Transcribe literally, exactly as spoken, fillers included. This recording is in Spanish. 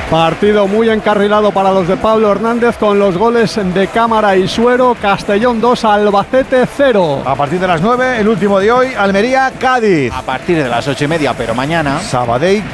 Partido muy encarrilado para los de Pablo Hernández con los goles de Cámara y Suero. Castellón dos, Albacete cero. A partir de las nueve, el último de hoy, Almería-Cádiz. A partir de las ocho y media, pero mañana. Sabadell